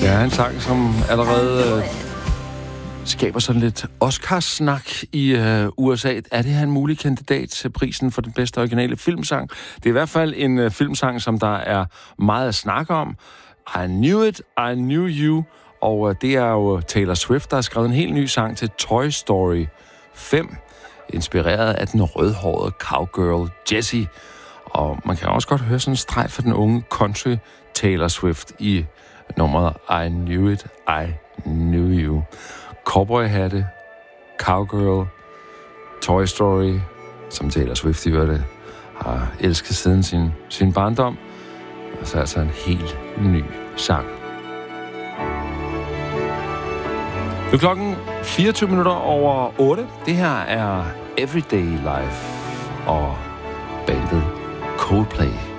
Ja, en sang, som allerede skaber sådan lidt Oscars-snak i USA. Er det her en mulig kandidat til prisen for den bedste originale filmsang? Det er i hvert fald en filmsang, som der er meget at snakke om. I Knew It, I Knew You. Og det er jo Taylor Swift, der har skrevet en helt ny sang til Toy Story 5, inspireret af den rødhårede cowgirl Jessie. Og man kan også godt høre sådan en streg for den unge country Taylor Swift i nummeret I Knew It, I Knew You. Cowboyhatte, cowgirl, Toy Story, som Taylor Swift i det har elsket siden sin barndom. Og så altså en helt ny sang. Nu er klokken 24 minutter over 8. Det her er Everyday Life og bandet Coldplay.